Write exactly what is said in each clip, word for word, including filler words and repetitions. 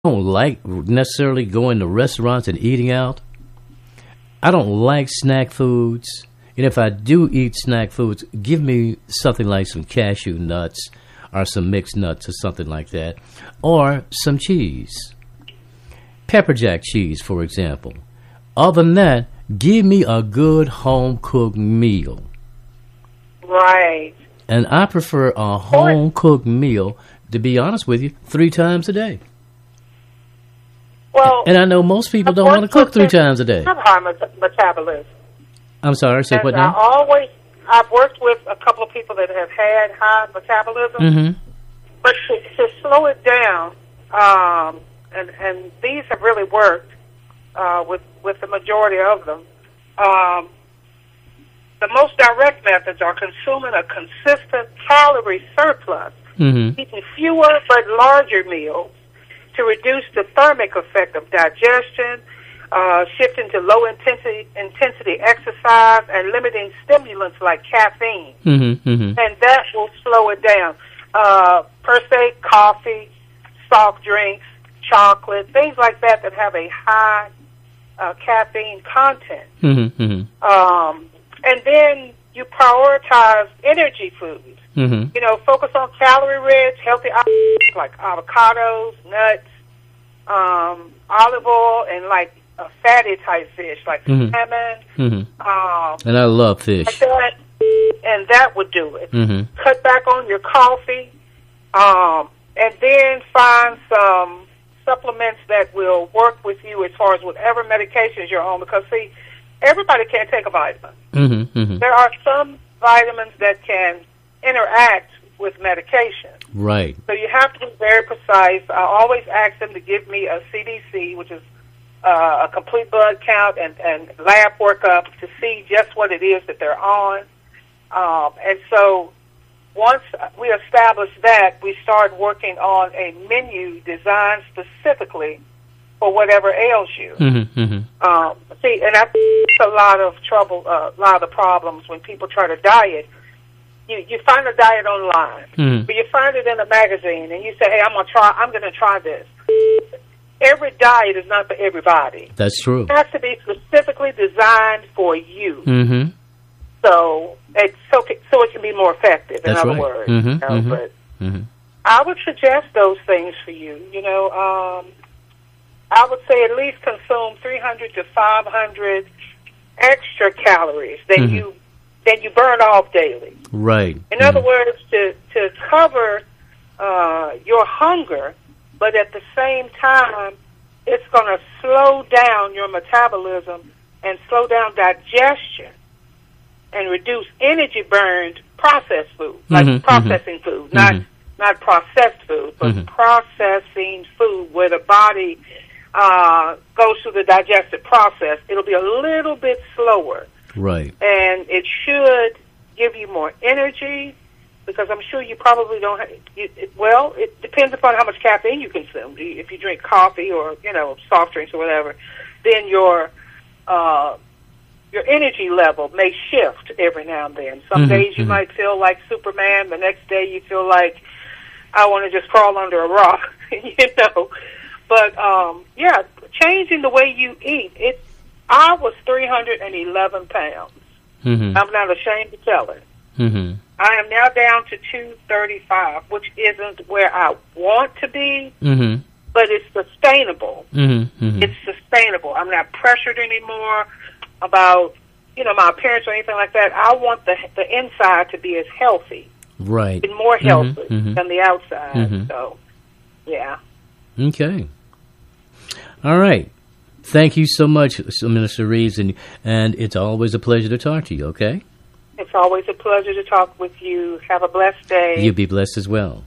don't like necessarily going to restaurants and eating out. I don't like snack foods. And if I do eat snack foods, give me something like some cashew nuts or some mixed nuts or something like that. Or some cheese. Pepper jack cheese, for example. Other than that, give me a good home-cooked meal. Right. And I prefer a home-cooked meal, to be honest with you, three times a day. Well, and I know most people don't want to cook three times a day. Have high met- metabolism. I'm sorry, say and what now? I always, I've worked with a couple of people that have had high metabolism, Mm-hmm. but to, to slow it down, um, and, and these have really worked uh, with, with the majority of them. Um, the most direct methods are consuming a consistent calorie surplus, Mm-hmm. eating fewer but larger meals to reduce the thermic effect of digestion, uh, shifting to low intensity intensity exercise, and limiting stimulants like caffeine. Mm-hmm. Mm-hmm. And that will slow it down. Uh, per se, coffee, soft drinks, chocolate, things like that that have a high uh, caffeine content. Mm-hmm. Mm-hmm. Um, and then you prioritize energy foods. Mm-hmm. You know, focus on calorie-rich, healthy options like avocados, nuts, um, olive oil, and like a fatty type fish like Mm-hmm. salmon. Mm-hmm. Um, And I love fish. like that, and that would do it. Mm-hmm. Cut back on your coffee, um, and then find some supplements that will work with you as far as whatever medications you're on. Because see, everybody can't take a vitamin. Mm-hmm. Mm-hmm. There are some vitamins that can interact with medication. Right. So you have to be very precise. I always ask them to give me a C D C, which is uh, a complete blood count and, and lab workup to see just what it is that they're on. Um, and so once we establish that, we start working on a menu designed specifically for whatever ails you. Mm-hmm. Mm-hmm. Um, see, and that's a lot of trouble, uh, a lot of the problems when people try to diet. You, you find a diet online, Mm-hmm. but you find it in a magazine, and you say, "Hey, I'm gonna try. I'm gonna try this." Every diet is not for everybody. That's true. It has to be specifically designed for you, Mm-hmm. so it's so so it can be more effective. In That's other right. words, Mm-hmm. you know, Mm-hmm. but Mm-hmm. I would suggest those things for you. You know, um, I would say at least consume three hundred to five hundred extra calories that Mm-hmm. you that you burn off daily. Right. In Mm-hmm. other words, to to cover uh, your hunger, but at the same time, it's going to slow down your metabolism and slow down digestion and reduce energy burned processed food, like Mhm, processing food, not Mhm. not processed food, but Mhm. processing food where the body uh, goes through the digestive process. It'll be a little bit slower, Right. and it should give you more energy, because I'm sure you probably don't have, you, it, well, it depends upon how much caffeine you consume. Do you- If you drink coffee or, you know, soft drinks or whatever, then your uh, your energy level may shift every now and then. Some Mhm, days you mhm. might feel like Superman. The next day you feel like, I want to just crawl under a rock, you know. But, um, yeah, changing the way you eat. It. I was three hundred eleven pounds. Mm-hmm. I'm not ashamed to tell it. Mm-hmm. I am now down to two thirty-five, which isn't where I want to be, Mm-hmm. but it's sustainable. Mm-hmm. Mm-hmm. It's sustainable. I'm not pressured anymore about, you know, my appearance or anything like that. I want the the inside to be as healthy Right. and more healthy Mhm, mhm. than the outside. Mhm. So, yeah. Okay. All right. Thank you so much, Minister Reeves, and and it's always a pleasure to talk to you. Okay. It's always a pleasure to talk with you. Have a blessed day. You be blessed as well.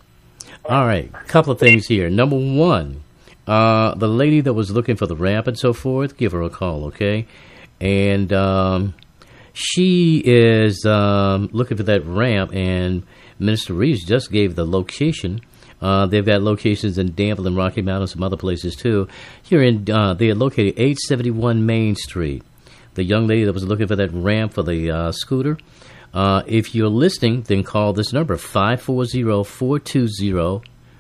All right. Couple of things here. Number one, uh, the lady that was looking for the ramp and so forth, give her a call, okay? And um, she is um, looking for that ramp, and Minister Reeves just gave the location. Uh, they've got locations in Danville and Rocky Mount and some other places too. Here in, uh, they are located eight seventy-one Main Street. The young lady that was looking for that ramp for the uh, scooter. Uh, if you're listening, then call this number, five four zero, four two zero,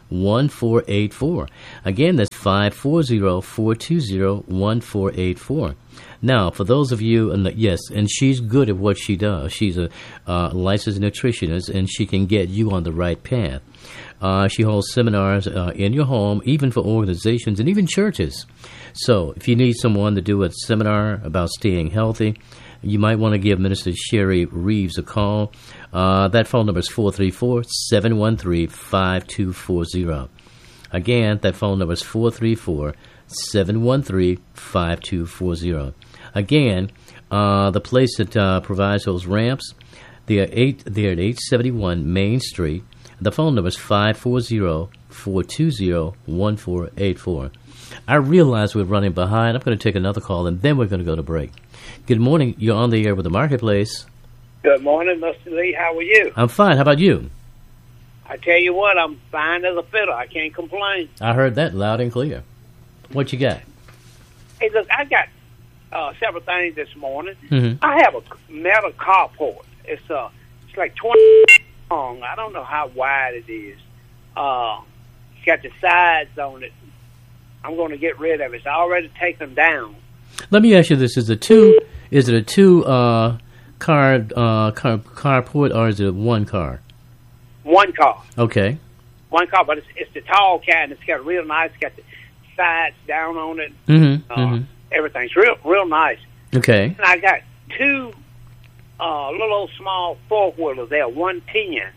one four eight four. Again, that's five four zero, four two zero, one four eight four. Now, for those of you, and yes, and she's good at what she does. She's a uh, licensed nutritionist, and she can get you on the right path. Uh, she holds seminars uh, in your home, even for organizations and even churches. So if you need someone to do a seminar about staying healthy, you might want to give Minister Sherry Reeves a call. Uh, that phone number is four three four, seven one three, five two four zero. Again, that phone number is four three four, seven one three, five two four zero. Again, uh, the place that uh, provides those ramps, they are eight, they're at eight seventy-one Main Street. The phone number is five four zero, four two zero, one four eight four. I realize we're running behind. I'm going to take another call, and then we're going to go to break. Good morning. You're on the air with the Marketplace. Good morning, Mister Lee. How are you? I'm fine. How about you? I tell you what, I'm fine as a fiddle. I can't complain. I heard that loud and clear. What you got? Hey, look, I got uh, several things this morning. Mm-hmm. I have a metal carport. It's uh, it's like twenty long. I don't know how wide it is. Uh, it's got the sides on it. I'm going to get rid of it. It's already taken down. Let me ask you this: Is it two? Is it a two uh, car uh, car carport, or is it one car? One car. Okay. One car, but it's, it's the tall kind. It's got real nice. It's got the sides down on it. Mm-hmm. Uh, mm-hmm. Everything's real, real nice. Okay. And I got two uh, little old small four wheelers. They're one tens.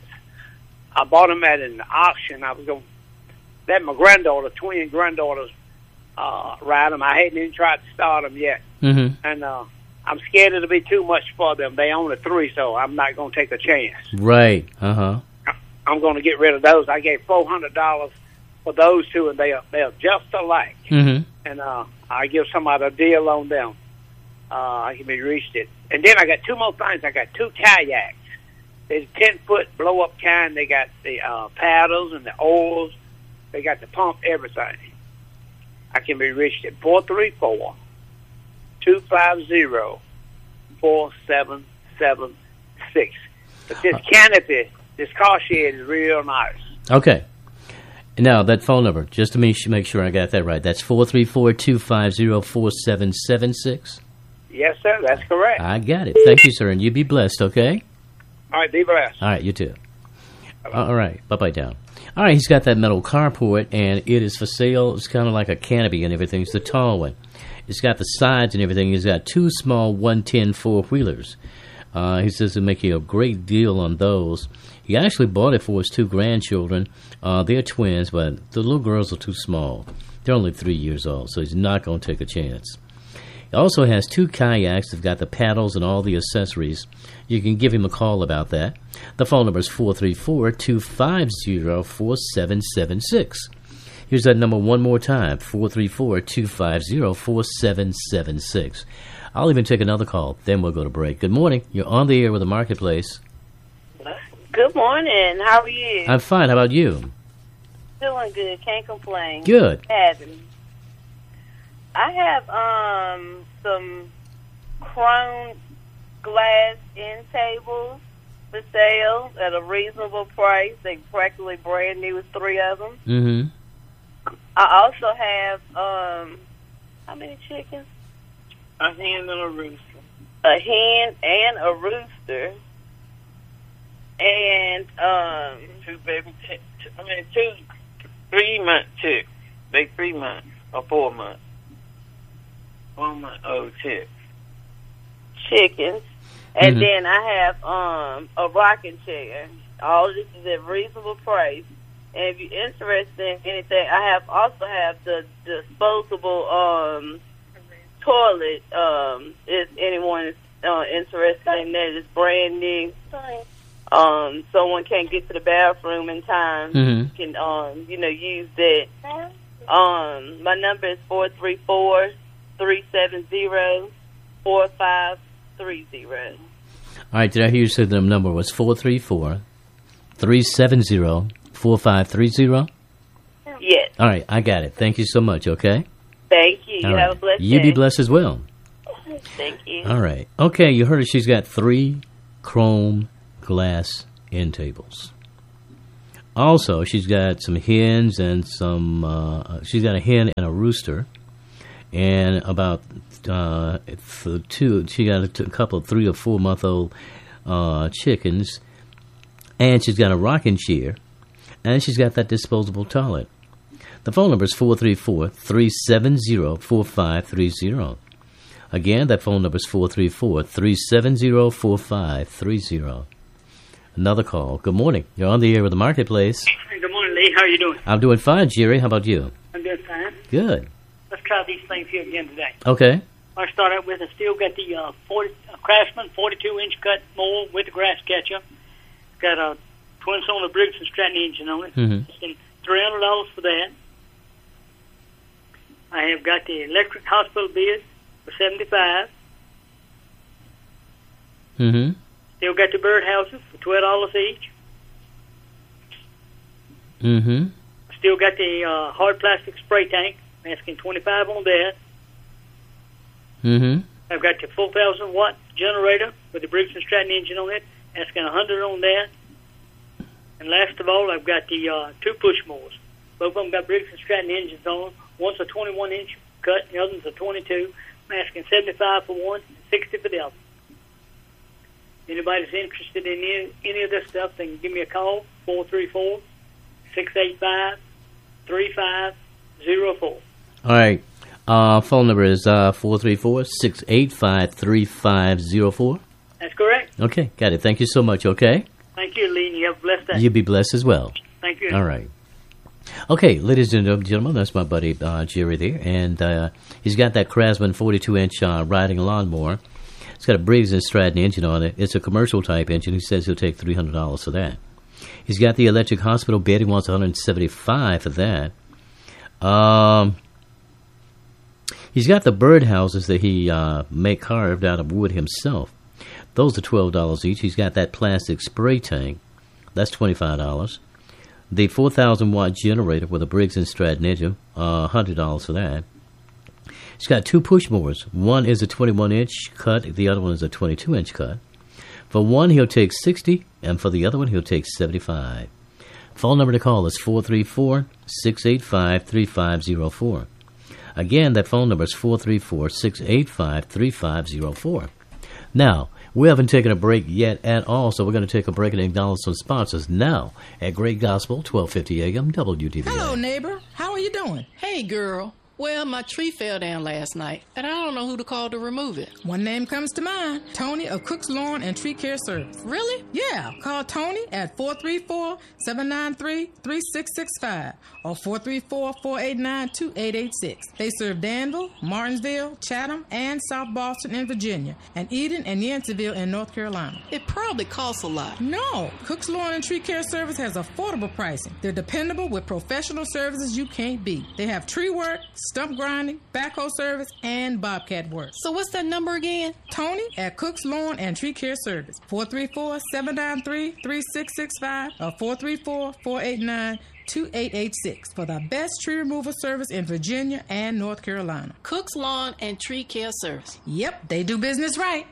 I bought them at an auction. I was going to let my granddaughter, twin granddaughters, uh, ride them. I hadn't even tried to start them yet. Mm-hmm. And uh, I'm scared it'll be too much for them. They own a three, so I'm not going to take a chance. Right. Uh huh. I'm going to get rid of those. I gave four hundred dollars for those two, and they are they're just alike. Mm-hmm. And uh, I give somebody a deal on them. Uh, I can be reached it. And then I got two more things. I got two kayaks. They're ten foot blow up kind. They got the uh, paddles and the oars. They got the pump, everything. I can be reached at four three four, two five zero, four seven seven six. But this canopy, this car shed is real nice. Okay. Now, that phone number, just to make make sure I got that right, that's four three four, two five zero, four seven seven six? Yes, sir, that's correct. I got it. Thank you, sir, and you be blessed, okay? All right, be blessed. All right, you too. All right, bye-bye down. All right, he's got that metal carport, and it is for sale. It's kind of like a canopy and everything. It's the tall one. It's got the sides and everything. He's got two small one ten four-wheelers. Uh, he says he'll make you a great deal on those. He actually bought it for his two grandchildren. Uh, they're twins, but the little girls are too small. They're only three years old, so he's not going to take a chance. He also has two kayaks. They've got the paddles and all the accessories. You can give him a call about that. The phone number is four three four, two five zero, four seven seven six. Here's that number one more time, four three four, two five zero, four seven seven six. I'll even take another call, then we'll go to break. Good morning. You're on the air with the Marketplace. Good morning. How are you? I'm fine. How about you? Doing good. Can't complain. Good. Having. I have um some chrome glass end tables for sale at a reasonable price. They practically brand new with three of them. Mm-hmm. I also have um how many chickens? A hen and a rooster. A hen and a rooster. And um Two baby chicks. I mean, two, three month chicks. They three months or four months. One month old chicks. chickens. And Mhm. then I have um a rocking chair. All this is at reasonable price. And if you're interested in anything, I have also have the disposable um toilet. Um, if anyone is uh, interested in that, it's brand new. Um, someone can't get to the bathroom in time. Mhm. Can um you know use that. Um, my number is four three four, three seven zero, four five three zero. All right, did I hear you say the number was four three four, three seven zero, four five three zero? Yes. All right, I got it. Thank you so much, okay? Thank you. You All have right. a blessed You day. be blessed as well. Thank you. All right. Okay, you heard it. She's got three chrome glass end tables. Also, she's got some hens and some, uh, she's got a hen and a rooster. And about uh, for two, she got a, t- a couple of three or four month old uh, chickens. And she's got a rocking chair. And she's got that disposable toilet. The phone number is four three four, three seven zero, four five three zero. Again, that phone number is four three four, three seven zero, four five three zero. Another call. Good morning. You're on the air with the Marketplace. Good morning, Lee. How are you doing? I'm doing fine, Jerry. How about you? I'm doing fine. Good. Let's try these things here again today. Okay. I start out with, I still got the uh, forty, uh, Craftsman forty-two inch cut mower with the grass catcher. It's got a twin cylinder Briggs and Stratton engine on it. Mm-hmm. It's three hundred dollars for that. I have got the electric hospital bid for seventy-five dollars. Mm-hmm. Still got the birdhouses for twelve dollars each. Mm-hmm. Still got the uh, hard plastic spray tank. I'm asking twenty-five dollars on that. Mm-hmm. I've got the four thousand watt generator with the Briggs and Stratton engine on it. Asking one hundred dollars on that. And last of all, I've got the uh, two push mowers. Both of them got Briggs and Stratton engines on them. One's a twenty-one inch cut, and the other's a twenty-two. I'm asking seventy-five dollars for one, sixty dollars for the other. Anybody's interested in any, any of this stuff, they can give me a call, four three four, six eight five, three five zero four. All right. Uh, phone number is uh, four three four, six eight five, three five zero four. That's correct. Okay, got it. Thank you so much, okay? Thank you, Lee, and you have a blessed day. You be blessed as well. Thank you. All right. Okay, ladies and gentlemen, that's my buddy uh, Jerry there, and uh, he's got that Craftsman forty-two inch uh, riding lawnmower. It's got a Briggs and Stratton engine on it. It's a commercial type engine. He says he'll take three hundred dollars for that. He's got the electric hospital bed. He wants one hundred seventy-five dollars for that. Um, he's got the birdhouses that he uh, make carved out of wood himself. Those are twelve dollars each. He's got that plastic spray tank. That's twenty-five dollars. The four thousand watt generator with a Briggs and Stratton engine, uh, one hundred dollars for that. He's got two push mowers. One is a twenty-one inch cut. The other one is a twenty-two inch cut. For one, he'll take sixty dollars, and for the other one, he'll take seventy-five dollars. Phone number to call is four three four, six eight five, three five zero four. Again, that phone number is four three four, six eight five, three five zero four. Now, we haven't taken a break yet at all, so we're going to take a break and acknowledge some sponsors now at Great Gospel, twelve fifty A M, W D V A. Hello, neighbor. How are you doing? Hey, girl. Well, my tree fell down last night, and I don't know who to call to remove it. One name comes to mind, Tony of Cook's Lawn and Tree Care Service. Really? Yeah, call Tony at four three four, seven nine three, three six six five or four three four, four eight nine, two eight eight six. They serve Danville, Martinsville, Chatham, and South Boston in Virginia, and Eden and Yanceyville in North Carolina. It probably costs a lot. No, Cook's Lawn and Tree Care Service has affordable pricing. They're dependable with professional services you can't beat. They have tree work, stump grinding, backhoe service, and bobcat work. So what's that number again? Tony at Cook's Lawn and Tree Care Service, four three four, seven nine three, three six six five or four three four, four eight nine, two eight eight six for the best tree removal service in Virginia and North Carolina. Cook's Lawn and Tree Care Service. Yep, they do business right.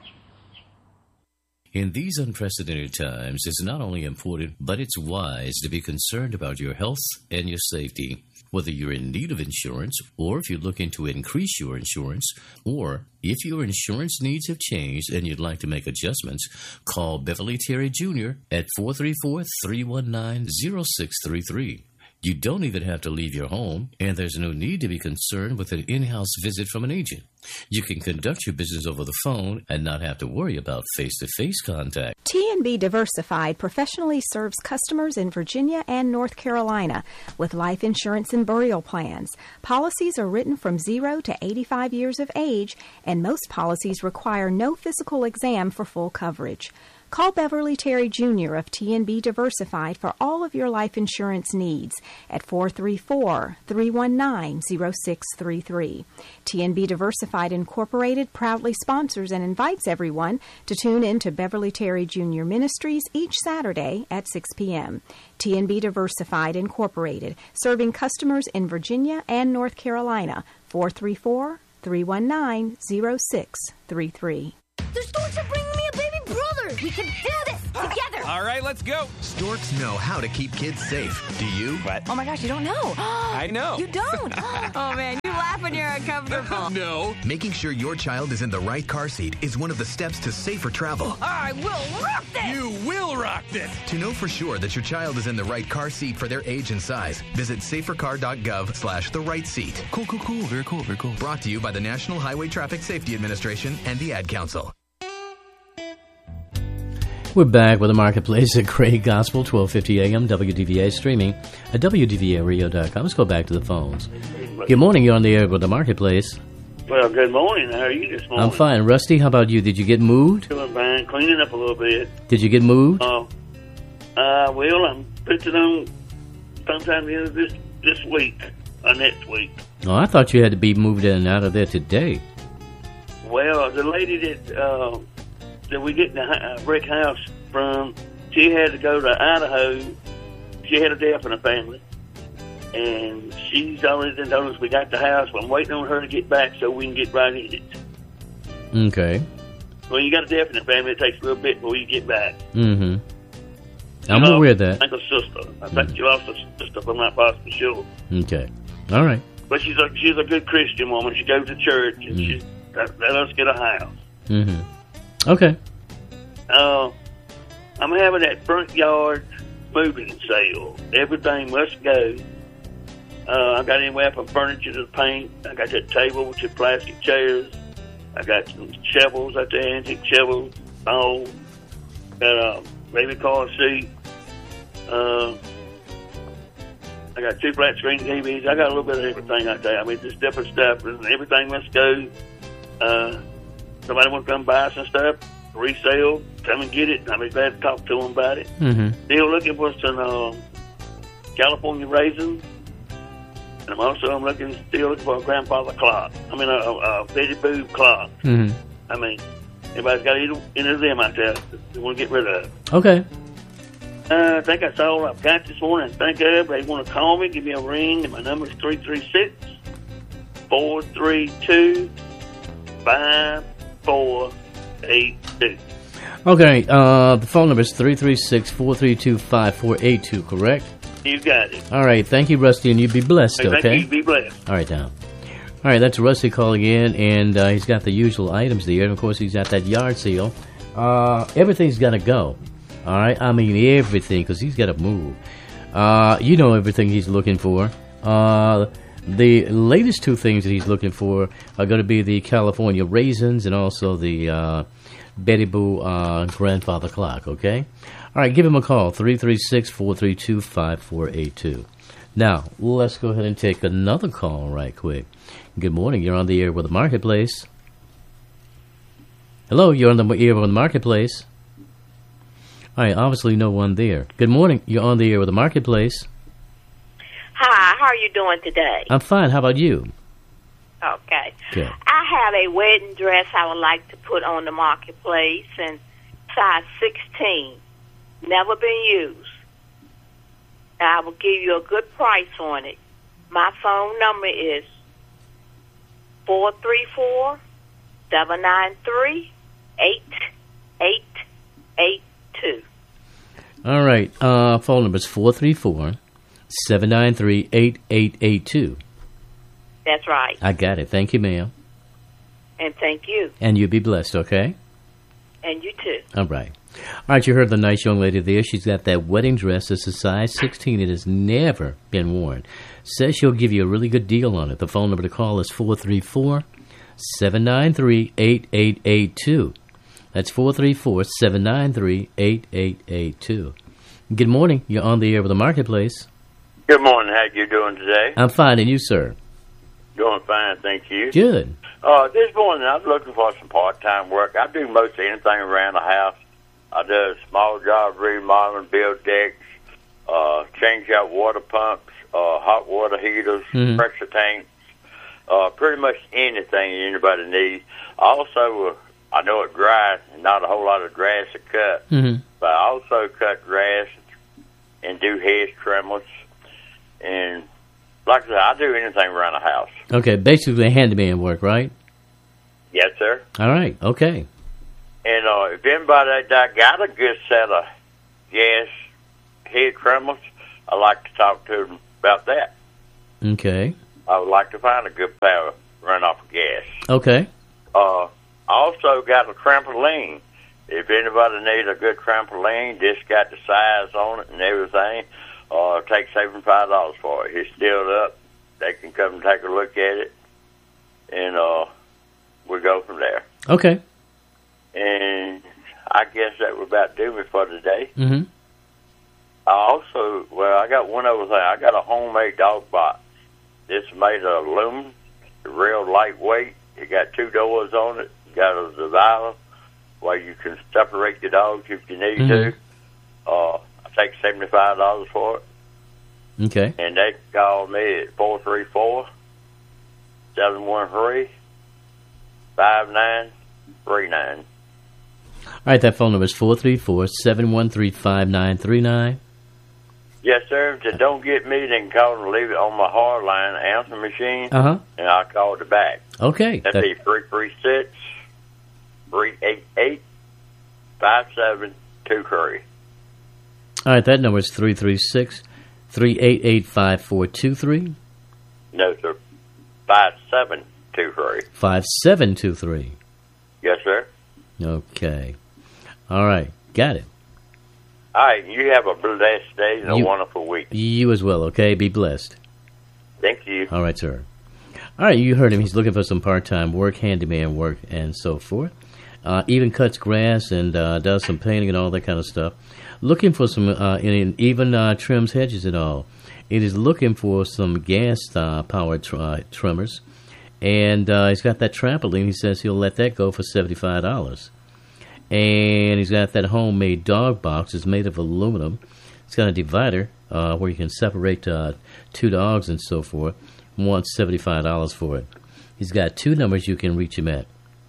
In these unprecedented times, it's not only important, but it's wise to be concerned about your health and your safety. Whether you're in need of insurance, or if you're looking to increase your insurance, or if your insurance needs have changed and you'd like to make adjustments, call Beverly Terry Junior at four three four, three one nine, zero six three three. You don't even have to leave your home, and there's no need to be concerned with an in-house visit from an agent. You can conduct your business over the phone and not have to worry about face-to-face contact. T and B Diversified professionally serves customers in Virginia and North Carolina with life insurance and burial plans. Policies are written from zero to eighty-five years of age, and most policies require no physical exam for full coverage. Call Beverly Terry Junior of T and B Diversified for all of your life insurance needs at four three four, three one nine, zero six three three. T and B Diversified Incorporated proudly sponsors and invites everyone to tune in to Beverly Terry Junior Ministries each Saturday at six p.m. T and B Diversified Incorporated, serving customers in Virginia and North Carolina, four three four, three one nine, zero six three three. The stores are bringing me a baby brother. We can do this together. All right, let's go. Storks know how to keep kids safe. Do you? What? Oh my gosh, you don't know. I know. You don't. Oh man, you laugh when you're uncomfortable. No. Making sure your child is in the right car seat is one of the steps to safer travel. I will rock this. You will rock this. To know for sure that your child is in the right car seat for their age and size, visit safercar.gov slash the right seat. Cool, cool, cool. Very cool, very cool. Brought to you by the National Highway Traffic Safety Administration and the Ad Council. We're back with the Marketplace at Great Gospel, twelve fifty a.m., W D V A, streaming at W D V A radio dot com. Let's go back to the phones. Good morning. You're on the air with the Marketplace. Well, good morning. How are you this morning? I'm fine. Rusty, how about you? Did you get moved? Doing fine. Cleaning up a little bit. Did you get moved? Uh, uh, well, I'm putting on sometime the end of this, this week or next week. Oh, I thought you had to be moved in and out of there today. Well, the lady that uh, that we get the uh, brick house from, she had to go to Idaho. She had a death in her family. And she's already told us we got the house. But I'm waiting on her to get back so we can get right in it. Okay. Well, you got a death in the family. It takes a little bit before you get back. Mm-hmm. I'm aware of that. I think her sister. I think mm-hmm. she lost her sister, if I'm not possibly sure. Okay. All right. But she's a she's a good Christian woman. She goes to church and mm-hmm. she let, let us get a house. Mm-hmm. Okay. Uh, I'm having that front yard moving sale. Everything must go. Uh, I got anywhere from furniture to paint. I got that table with the plastic chairs. I got some shovels out there, antique shovels, all. Got a baby car seat. Uh, I got two flat screen T Vs. I got a little bit of everything out there. I mean, just different stuff. And everything must go. Uh, somebody wants to come buy some stuff, resale, come and get it. I'll be glad to talk to them about it. Mm-hmm. Still looking for some uh, California raisins. And I'm also I'm looking, still looking for a grandfather clock. I mean, a, a, a Betty Boo clock. Mm-hmm. I mean, everybody's got either, either of them out there they want to get rid of. Okay. Uh, I think that's all I've got this morning. Think of. They want to call me, give me a ring, and my number is three three six, four three two, five four eight two. Okay, uh, the phone number is three three six, four three two, five four eight two, correct? You got it. All right, thank you, Rusty, and you be blessed, hey, okay? Thank you, be blessed. All right, now. All right, that's Rusty calling in, and uh, he's got the usual items there, and of course he's got that yard sale. Uh, everything's got to go, all right? I mean everything, because he's got to move. Uh, you know everything he's looking for. Uh, the latest two things that he's looking for are going to be the California raisins and also the uh, Betty Boo uh, grandfather clock, okay? All right, give him a call, three three six, four three two, five four eight two. Now, let's go ahead and take another call right quick. Good morning, you're on the air with the Marketplace. Hello, you're on the air with the Marketplace. All right, obviously no one there. Good morning, you're on the air with the Marketplace. Hi, how are you doing today? I'm fine, how about you? Okay. Okay. I have a wedding dress I would like to put on the Marketplace in size sixteen. Never been used. And I will give you a good price on it. My phone number is four three four, seven nine three, eight eight eight two. All right, uh, phone number is four three four, seven nine three, eight eight eight two. That's right. I got it. Thank you, ma'am. And thank you. And you be blessed, okay? And you too. All right. All right, you heard the nice young lady there. She's got that wedding dress. It's a size sixteen. It has never been worn. Says she'll give you a really good deal on it. The phone number to call is four three four, seven nine three, eight eight eight two. That's four three four, seven nine three, eight eight eight two. Good morning. You're on the air with the Marketplace. Good morning. How you doing today? I'm fine, and you, sir? Doing fine, thank you. Good. Uh, this morning, I'm looking for some part-time work. I do most anything around the house. I do a small job, remodeling, build decks, uh, change out water pumps, uh, hot water heaters, mm-hmm. pressure tanks, uh, pretty much anything anybody needs. Also, uh, I know it dries and not a whole lot of grass to cut, mm-hmm. but I also cut grass and do hedge trimmers. And like I said, I do anything around the house. Okay, basically handyman work, right? Yes, sir. All right, okay. And uh, if anybody that got a good set of gas head trimmers, I'd like to talk to them about that. Okay. I would like to find a good pair of run off of gas. Okay. Uh, I also got a trampoline. If anybody needs a good trampoline, this got the size on it and everything, uh, take seventy-five dollars for it. It's stilled up. They can come and take a look at it, and uh, we'll go from there. Okay. And I guess that would about do me for today. Mm-hmm. I also, well, I got one other thing. I got a homemade dog box. It's made of aluminum, real lightweight. It got two doors on it. Got a divider where you can separate the dogs if you need mm-hmm. to. Uh, I take seventy-five dollars for it. Okay. And they can call me at four three four, seven one three, five nine three nine. All right, that phone number is four three four, seven one three, five nine three nine. Yes, sir. If they don't get me, they can call and leave it on my hard line answer machine, uh-huh. and I'll call it back. Okay. That'd that- be three three six, three eight eight, five seven two three. All right, that number is three three six, three eight eight, five four two three. No, sir. five seven two three. five seven two three. Yes, sir. Okay. All right. Got it. All right. You have a blessed day and you, a wonderful week. You as well, okay? Be blessed. Thank you. All right, sir. All right, you heard him. He's looking for some part-time work, handyman work, and so forth. Uh, even cuts grass and uh, does some painting and all that kind of stuff. Looking for some, uh, and even uh, trims hedges and all. It is looking for some gas-powered tr- uh, trimmers. And uh, he's got that trampoline. He says he'll let that go for seventy-five dollars. And he's got that homemade dog box. It's made of aluminum. It's got a divider uh, where you can separate uh, two dogs and so forth. Wants seventy-five dollars for it. He's got two numbers you can reach him at.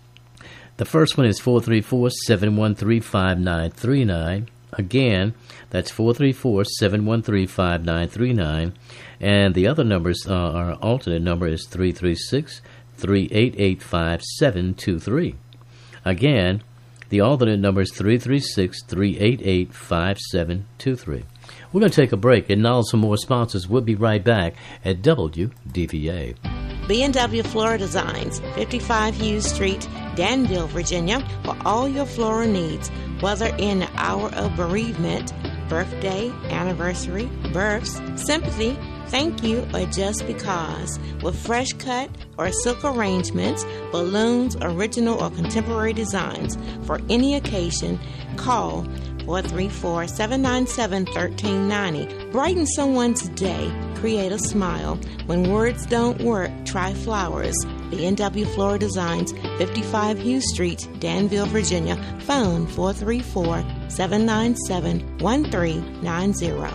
The first one is four three four, seven one three, five nine three nine. Again, that's four three four, seven one three, five nine three nine. And the other numbers, uh, our alternate number is three three six, three eight eight, five seven two three. Again, the alternate number is three three six, three eight eight, five seven two three. We're going to take a break and acknowledge some more sponsors. We'll be right back at W D V A. B and W Floral Designs, fifty-five Hughes Street, Danville, Virginia, for all your floral needs, whether in the hour of bereavement, birthday, anniversary, births, sympathy, thank you, or just because. With fresh cut or silk arrangements, balloons, original or contemporary designs for any occasion, call four three four, seven nine seven, one three nine zero. Brighten someone's day. Create a smile. When words don't work, try flowers. B and W Floral Designs, fifty-five Hughes Street, Danville, Virginia. Phone four three four, seven nine seven, one three nine zero.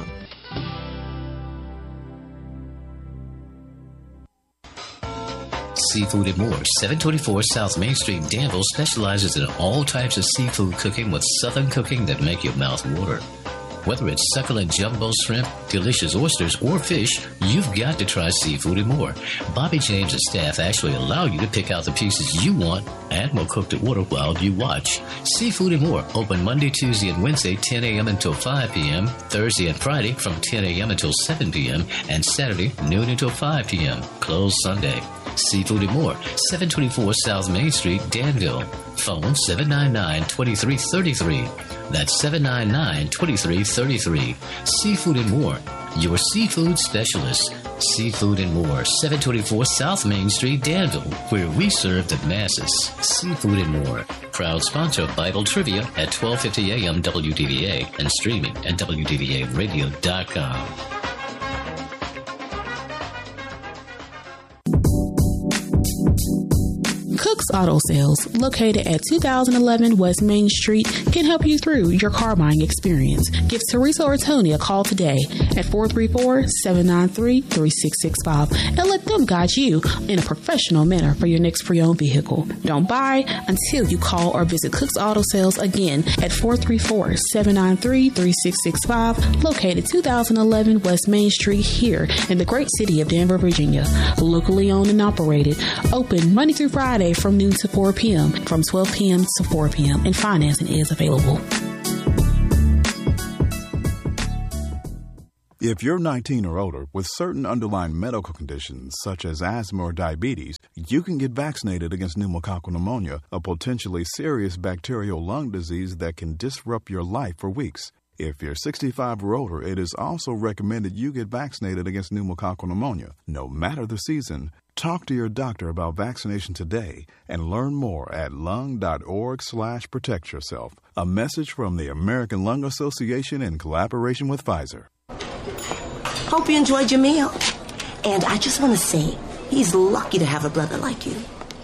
Seafood and More, seven twenty-four South Main Street, Danville, specializes in all types of seafood cooking with southern cooking that make your mouth water. Whether it's succulent jumbo shrimp, delicious oysters, or fish, you've got to try Seafood and More. Bobby James and staff actually allow you to pick out the pieces you want and will cook to order while you watch. Seafood and More, open Monday, Tuesday, and Wednesday, ten a.m. until five p.m., Thursday and Friday from ten a.m. until seven p.m., and Saturday, noon until five p.m., closed Sunday. Seafood and More, seven twenty-four South Main Street, Danville. Phone seven nine nine, two three three three. That's seven nine nine, two three three three. Seafood and More, your seafood specialist. Seafood and More, seven twenty-four South Main Street, Danville, where we serve the masses. Seafood and More, proud sponsor of Bible Trivia at twelve fifty a.m. W D V A and streaming at W D V A radio dot com. Cook's Auto Sales, located at two thousand eleven West Main Street, can help you through your car buying experience. Give Teresa or Tony a call today at four three four, seven nine three, three six six five and let them guide you in a professional manner for your next pre-owned vehicle. Don't buy until you call or visit Cook's Auto Sales again at four three four, seven nine three, three six six five, located two thousand eleven West Main Street here in the great city of Danville, Virginia. Locally owned and operated, open Monday through Friday day from noon to four p.m., from twelve p.m. to four p.m., and financing is available. If you're nineteen or older with certain underlying medical conditions such as asthma or diabetes, you can get vaccinated against pneumococcal pneumonia, a potentially serious bacterial lung disease that can disrupt your life for weeks. If you're sixty-five or older, it is also recommended you get vaccinated against pneumococcal pneumonia. No matter the season, talk to your doctor about vaccination today and learn more at lung.org slash protect yourself. A message from the American Lung Association in collaboration with Pfizer. Hope you enjoyed your meal. And I just want to say, he's lucky to have a brother like you.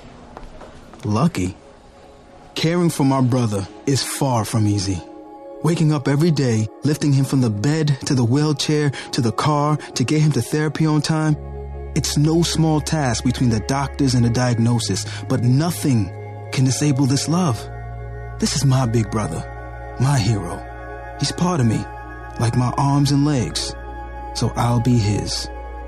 Lucky? Caring for my brother is far from easy. Waking up every day, lifting him from the bed to the wheelchair to the car to get him to therapy on time, it's no small task between the doctors and the diagnosis, but nothing can disable this love. This is my big brother, my hero. He's part of me, like my arms and legs. So I'll be his.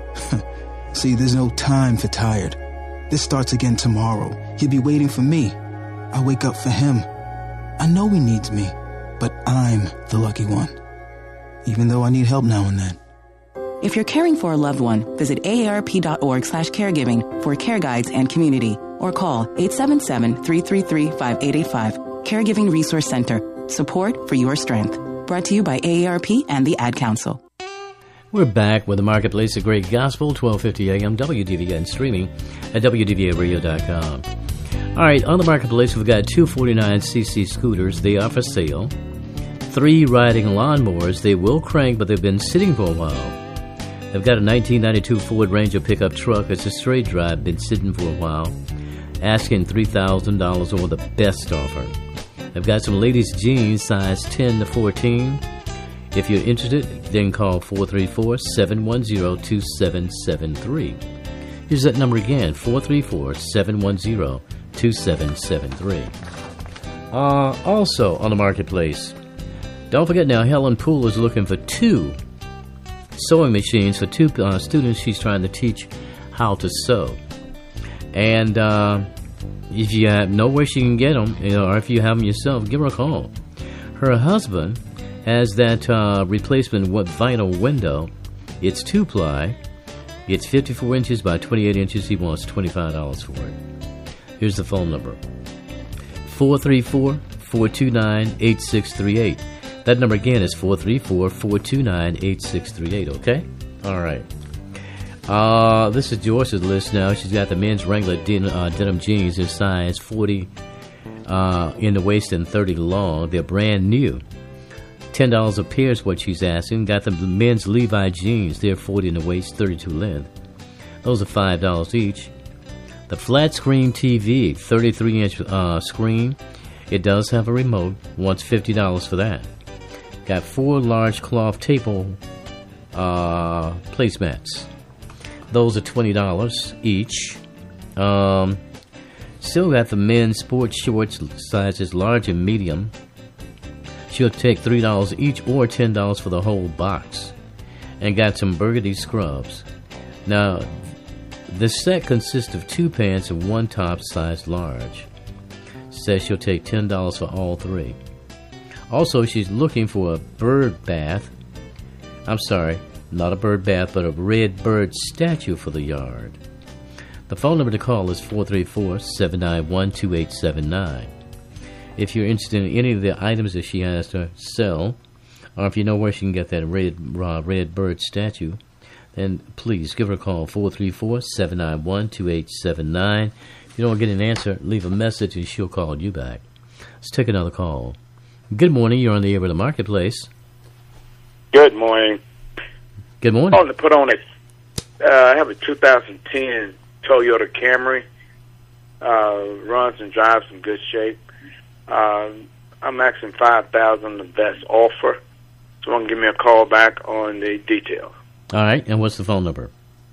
See, there's no time for tired. This starts again tomorrow. He'll be waiting for me. I wake up for him. I know he needs me, but I'm the lucky one. Even though I need help now and then. If you're caring for a loved one, visit aarp.org slash caregiving for care guides and community, or call eight seven seven, three three three, five eight eight five. Caregiving Resource Center. Support for your strength. Brought to you by A A R P and the Ad Council. We're back with the Marketplace of Great Gospel, twelve fifty a.m. W D V A and streaming at W D V A radio dot com. All right, on the Marketplace, we've got two forty-nine c c scooters. They are for sale. Three riding lawnmowers. They will crank, but they've been sitting for a while. They've got a nineteen ninety-two Ford Ranger pickup truck. It's a straight drive, been sitting for a while. Asking three thousand dollars over the best offer. They've got some ladies' jeans, size ten to fourteen. If you're interested, then call four three four, seven one zero, two seven seven three. Here's that number again, four three four, seven one zero, two seven seven three. Uh, also on the Marketplace, don't forget now, Helen Poole is looking for two sewing machines for two uh, students she's trying to teach how to sew. And uh, if you have, know where she can get them, you know, or if you have them yourself, give her a call. Her husband has that uh, replacement vinyl window. It's two-ply. It's fifty-four inches by twenty-eight inches. He wants twenty-five dollars for it. Here's the phone number. four three four, four two nine, eight six three eight. That number again is four three four, four two nine, eight six three eight, okay? All right. Uh, this is Joyce's list now. She's got the men's Wrangler den- uh, denim jeans in size forty uh, in the waist and thirty long. They're brand new. ten dollars a pair is what she's asking. Got the men's Levi jeans. They're forty in the waist, thirty-two length. Those are five dollars each. The flat screen T V, thirty-three inch uh, screen. It does have a remote. Wants fifty dollars for that. Got four large cloth table uh, placemats. Those are twenty dollars each. Um, still got the men's sports shorts sizes large and medium. She'll take three dollars each or ten dollars for the whole box. And got some burgundy scrubs. Now, the set consists of two pants and one top size large. Says she'll take ten dollars for all three. Also, she's looking for a bird bath. I'm sorry, not a bird bath, but a red bird statue for the yard. The phone number to call is four three four, seven nine one, two eight seven nine. If you're interested in any of the items that she has to sell, or if you know where she can get that red uh, red bird statue, then please give her a call, four three four, seven nine one, two eight seven nine. If you don't get an answer, leave a message and she'll call you back. Let's take another call. Good morning. You're on the air with the Marketplace. Good morning. Good morning. I want to put on a, uh, I have a two thousand ten Toyota Camry. Uh, runs and drives in good shape. Uh, I'm asking five thousand dollars the best offer. So you want to give me a call back on the details. All right. And what's the phone number?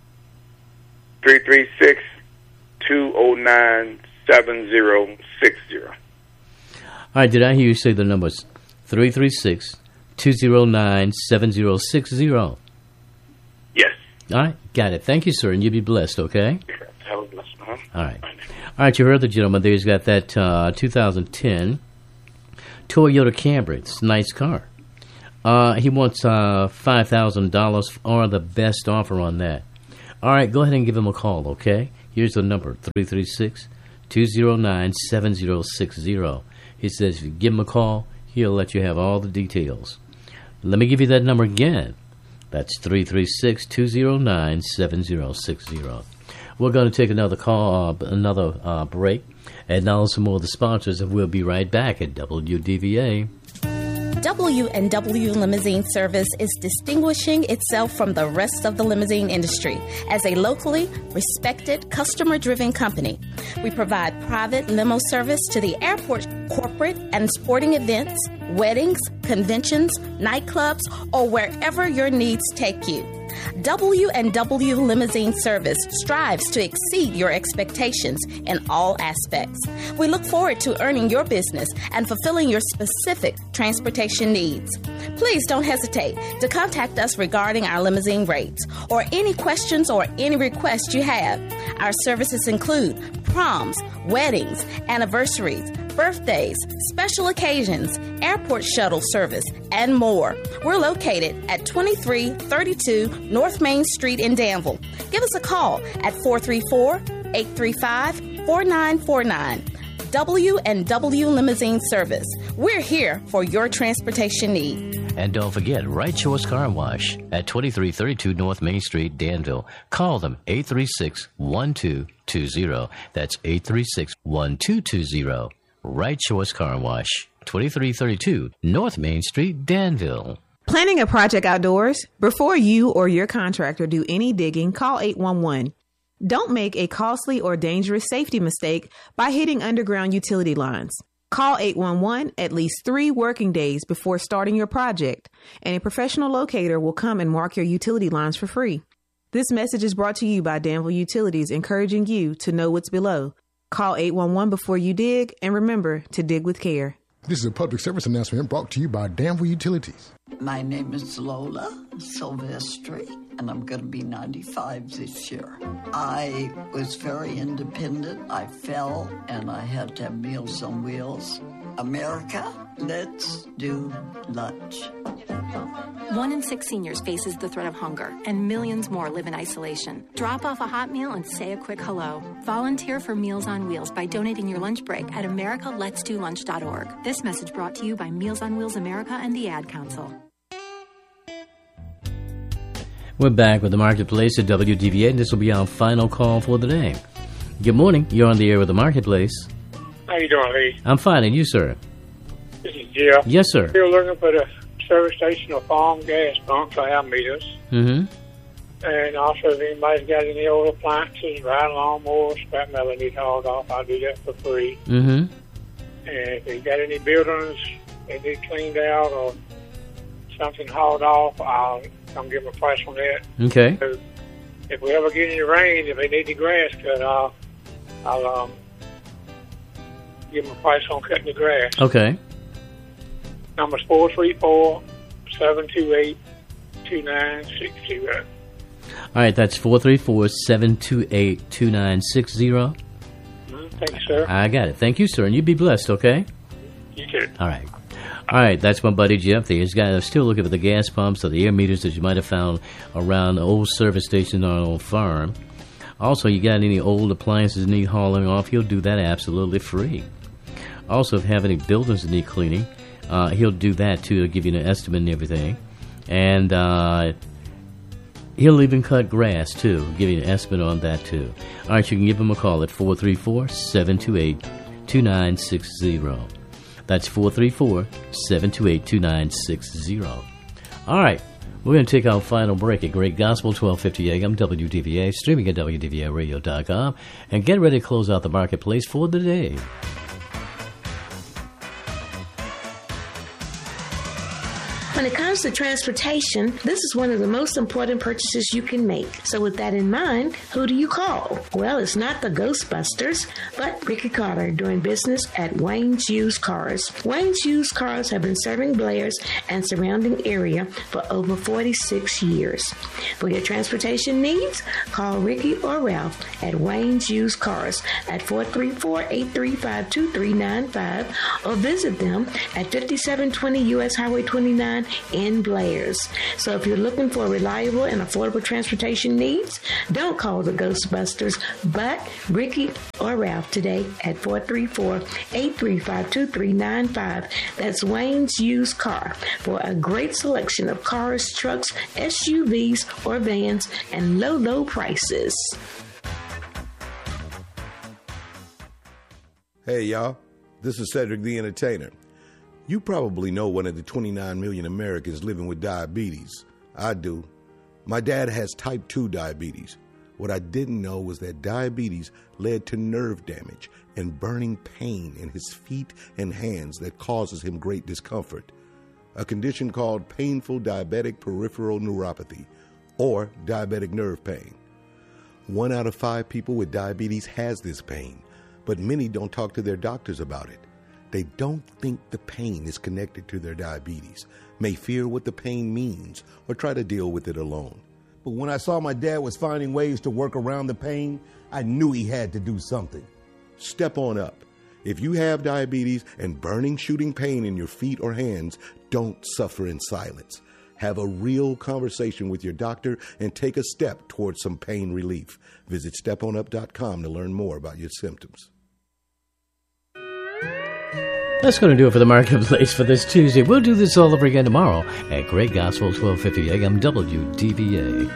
three three six, two zero nine, seven zero six zero. All right, did I hear you say the numbers? three three six, two zero nine, seven zero six zero. Yes. All right, got it. Thank you, sir, and you be blessed, okay? Have a blessed one. Uh-huh. All right. All right, you heard the gentleman there. He's got that uh, two thousand ten Toyota Camry. It's a nice car. Uh, he wants uh, five thousand dollars or the best offer on that. All right, go ahead and give him a call, okay? Here's the number, three three six, two zero nine, seven zero six zero. He says if you give him a call, he'll let you have all the details. Let me give you that number again. That's three three six, two zero nine, seven zero six zero. We're going to take another call, uh, another uh, break, and now some more of the sponsors, and we'll be right back at W D V A. W and W Limousine Service is distinguishing itself from the rest of the limousine industry as a locally respected, customer-driven company. We provide private limo service to the airport, corporate and sporting events, weddings, conventions, nightclubs, or wherever your needs take you. W and W Limousine Service strives to exceed your expectations in all aspects. We look forward to earning your business and fulfilling your specific transportation needs. Please don't hesitate to contact us regarding our limousine rates or any questions or any requests you have. Our services include proms, weddings, anniversaries, birthdays, special occasions, airport shuttle service, and more. We're located at twenty-three thirty-two North Main Street in Danville. Give us a call at four three four, eight three five, four nine four nine. W and W Limousine Service. We're here for your transportation need. And don't forget, Right Choice Car Wash at twenty-three thirty-two North Main Street, Danville. Call them eight three six, one two two zero. That's eight three six, one two two zero. Right Choice Car Wash, twenty-three thirty-two North Main Street, Danville. Planning a project outdoors? Before you or your contractor do any digging, call eight one one. Don't make a costly or dangerous safety mistake by hitting underground utility lines. Call eight one one at least three working days before starting your project, and a professional locator will come and mark your utility lines for free. This message is brought to you by Danville Utilities, encouraging you to know what's below. Call eight one one before you dig, and remember to dig with care. This is a public service announcement brought to you by Danville Utilities. My name is Lola Silvestri, and I'm going to be ninety-five this year. I was very independent. I fell, and I had to have Meals on Wheels. America, let's do lunch. One in six seniors faces the threat of hunger, and millions more live in isolation. Drop off a hot meal and say a quick hello. Volunteer for Meals on Wheels by donating your lunch break at america lets do lunch dot org. This message brought to you by Meals on Wheels America and the Ad Council. We're back with the Marketplace at W D V A, and this will be our final call for the day. Good morning. You're on the air with the Marketplace. How you doing, Lee? I'm fine, and you, sir? This is Jeff. Yes, sir. Still looking for the service station or farm gas pumps. I have meters. Mm-hmm. And also, if anybody's got any old appliances, riding lawnmowers, scrap metal that need hauled off, I'll do that for free. Mm-hmm. And if you got any buildings that need cleaned out or something hauled off, I'll come give them a price on that. Okay. So if we ever get any rain, if they need the grass cut, I'll, I'll um, give them a price on cutting the grass. Okay. Number's four three four, seven two eight, two nine six zero. All right, that's four three four, seven two eight, two nine six zero. Thank you, sir. I got it. Thank you, sir, and you be blessed, okay? You too. All right. All right, that's my buddy Jeff there. He's got, still looking for the gas pumps or the air meters that you might have found around the old service station on an old farm. Also, you got any old appliances that need hauling off, he'll do that absolutely free. Also, if you have any buildings that need cleaning, uh, he'll do that too. He'll give you an estimate and everything. And uh, he'll even cut grass too, give you an estimate on that too. All right, you can give him a call at four three four, seven two eight, two nine six zero. That's four three four, seven two eight, two nine six zero. All right, we're going to take our final break at Great Gospel, twelve fifty A M, W D V A, streaming at W D V A radio dot com, and get ready to close out the Marketplace for the day. When it comes to transportation, this is one of the most important purchases you can make. So with that in mind, who do you call? Well, it's not the Ghostbusters, but Ricky Carter, doing business at Wayne's Used Cars. Wayne's Used Cars have been serving Blair's and surrounding area for over forty-six years. For your transportation needs, call Ricky or Ralph at Wayne's Used Cars at four three four, eight three five, two three nine five or visit them at fifty-seven twenty U S Highway twenty-nine in Blair's. So if you're looking for reliable and affordable transportation needs, don't call the Ghostbusters, but Ricky or Ralph today at four three four, eight three five, two three nine five. That's Wayne's Used Car for a great selection of cars, trucks, S U Vs, or vans, and low, low prices. Hey, y'all. This is Cedric the Entertainer. You probably know one of the twenty-nine million Americans living with diabetes. I do. My dad has type two diabetes. What I didn't know was that diabetes led to nerve damage and burning pain in his feet and hands that causes him great discomfort. A condition called painful diabetic peripheral neuropathy, or diabetic nerve pain. One out of five people with diabetes has this pain, but many don't talk to their doctors about it. They don't think the pain is connected to their diabetes, may fear what the pain means, or try to deal with it alone. But when I saw my dad was finding ways to work around the pain, I knew he had to do something. Step on up. If you have diabetes and burning shooting pain in your feet or hands, don't suffer in silence. Have a real conversation with your doctor and take a step towards some pain relief. Visit step on up dot com to learn more about your symptoms. That's going to do it for the Marketplace for this Tuesday. We'll do this all over again tomorrow at Great Gospel, twelve fifty A M W D V A.